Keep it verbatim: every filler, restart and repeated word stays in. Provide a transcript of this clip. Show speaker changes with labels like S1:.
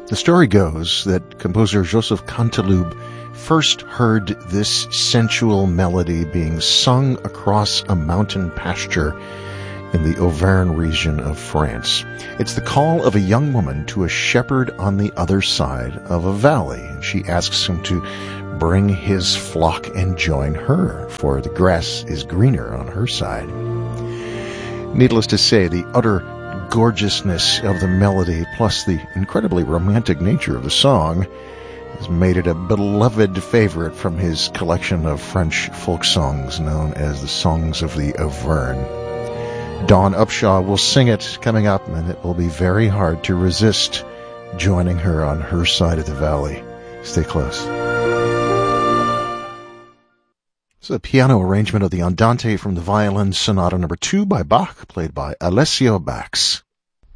S1: The story goes that composer Joseph Canteloube first heard this sensual melody being sung across a mountain pasture in the Auvergne region of France. It's the call of a young woman to a shepherd on the other side of a valley. She asks him to bring his flock and join her, for the grass is greener on her side. Needless to say, the utter gorgeousness of the melody, plus the incredibly romantic nature of the song, has made it a beloved favorite from his collection of French folk songs known as the Songs of the Auvergne. Dawn Upshaw will sing it coming up, and it will be very hard to resist joining her on her side of the valley. Stay close. It's a piano arrangement of the Andante from the Violin Sonata number two by Bach, played by Alessio Bax.